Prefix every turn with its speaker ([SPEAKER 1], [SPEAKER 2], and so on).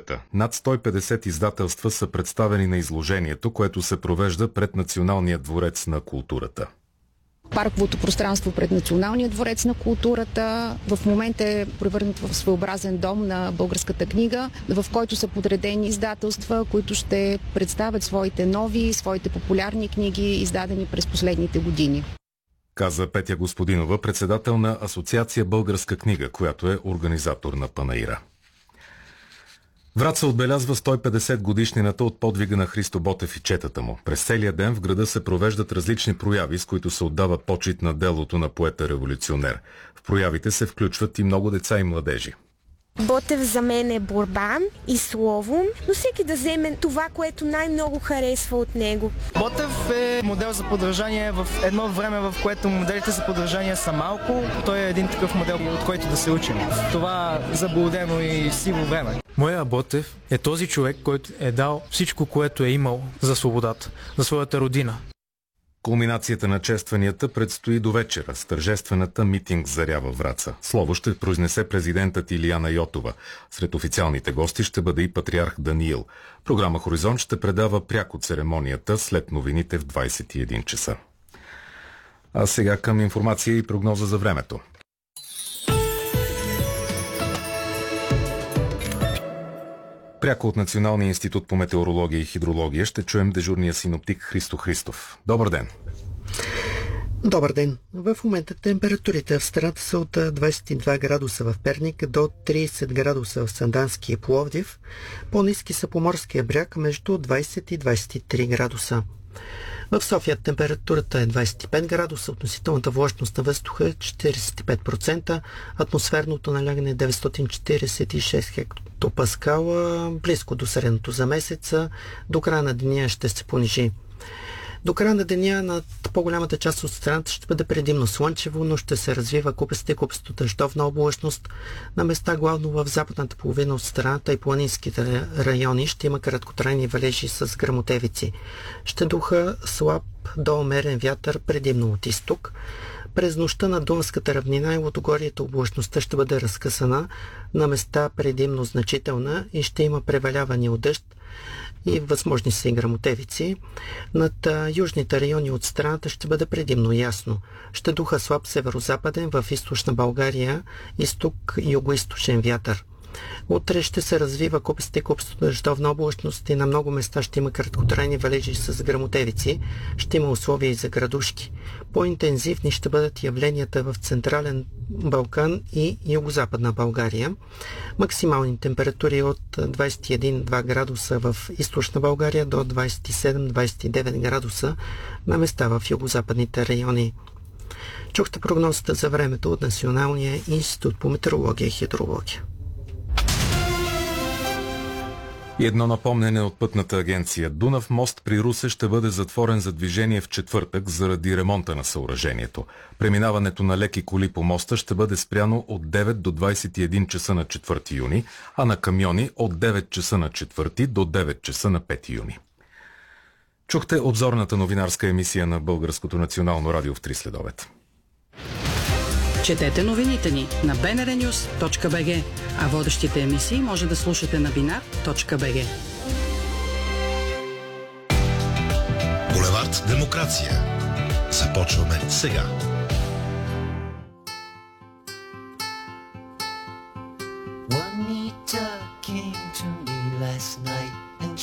[SPEAKER 1] книгата. Над 150 издателства са представени на изложението, което се провежда пред Националния дворец на културата.
[SPEAKER 2] Парковото пространство пред Националния дворец на културата в момента е превърнат в своеобразен дом на българската книга, в който са подредени издателства, които ще представят своите нови, своите популярни книги, издадени през последните години.
[SPEAKER 1] Каза Петя Господинова, председател на Асоциация Българска книга, която е организатор на панаира. Враца отбелязва 150 годишнината от подвига на Христо Ботев и четата му. През целия ден в града се провеждат различни прояви, с които се отдава почит на делото на поета-революционер. В проявите се включват и много деца и младежи.
[SPEAKER 3] Ботев за мен е борба и слово, но всеки да вземе това, което най-много харесва от него.
[SPEAKER 4] Ботев е модел за подражание в едно време, в което моделите за подражание са малко. Той е един такъв модел, от който да се учим. В това заблудено и сиво време.
[SPEAKER 5] Моя Ботев е този човек, който е дал всичко, което е имал за свободата, за своята родина.
[SPEAKER 1] Кулминацията на честванията предстои до вечера с тържествената митинг Заря във Враца. Слово ще произнесе президентът Илияна Йотова. Сред официалните гости ще бъде и патриарх Даниил. Програма Хоризонт ще предава пряко церемонията след новините в 21 часа. А сега към информация и прогноза за времето. Пряко от Националния институт по метеорология и хидрология ще чуем дежурния синоптик Христо Христов. Добър ден!
[SPEAKER 6] Добър ден! В момента температурите в страната са от 22 градуса в Перник до 30 градуса в Сандански и Пловдив. По-ниски са по морския бряг между 20 и 23 градуса. В София температурата е 25 градуса, относителната влажност на въздуха е 45%, атмосферното налягане е 946 хектопаскала, близко до средното за месеца. До края на деня ще се понижи. До края на деня над по-голямата част от страната ще бъде предимно слънчево, но ще се развива купеста и купесто дъждовна облачност. На места главно в западната половина от страната и планинските райони ще има краткотрайни валежи с гръмотевици. Ще духа слаб до умерен вятър, предимно от изток. През нощта на Дунавската равнина и Лудогорието облачността ще бъде разкъсана, на места предимно значителна и ще има преваляване от дъжд и възможни са и гръмотевици. Над южните райони от страната ще бъде предимно ясно. Ще духа слаб северо-западен, в източна България изток и югоизточен вятър. Утре ще се развива купеста и купесто дъждовна облачност и на много места ще има краткотрайни валежи с гръмотевици. Ще има условия и за градушки. По-интензивни ще бъдат явленията в Централен Балкан и Югозападна България. Максимални температури от 21-2 градуса в източна България до 27-29 градуса на места в югозападните райони. Чухте прогнозата за времето от Националния институт по метеорология и хидрология.
[SPEAKER 1] И едно напомнене от пътната агенция. Дунав мост при Русе ще бъде затворен за движение в четвъртък заради ремонта на съоръжението. Преминаването на леки коли по моста ще бъде спряно от 9 до 21 часа на 4 юни, а на камиони от 9 часа на 4 до 9 часа на 5 юни. Чухте обзорната новинарска емисия на Българското национално радио в 3 следобед.
[SPEAKER 7] Четете новините ни на bnrnews.bg, а водещите емисии може да слушате на binar.bg.
[SPEAKER 8] Булевард Демокрация. Започваме сега. Juanita came to me last night.